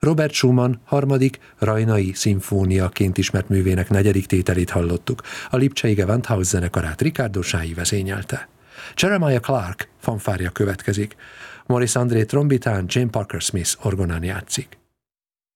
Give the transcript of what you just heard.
Robert Schumann harmadik Rajnai szimfóniaként ismert művének 4. tételét hallottuk. A Lipcsei Gewandhaus zenekarát Ricardo Sái vezényelte. Jeremiah Clark fanfárja következik. Maurice André trombitán, Jane Parker Smith orgonán játszik.